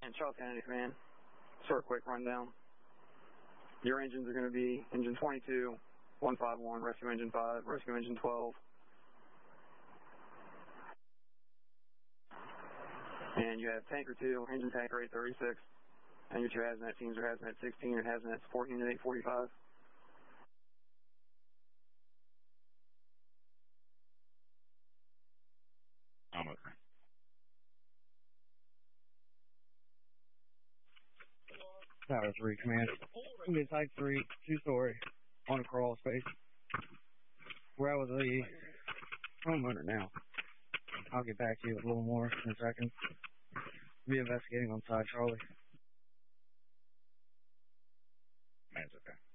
And Charles Kennedy Command, sort of quick rundown. Your engines are going to be engine 22, 151, rescue engine 5, rescue engine 12. And you have tanker 2, engine tanker 836. And your two hazmat teams are hazmat 16 and hazmat 14 and 845. Almost. Tower 3 Command. We get Type 3, 2-story, on a crawl space. We're out with the homeowner now. I'll get back to you with a little more in a second. Be investigating on side, Charlie. Man's okay.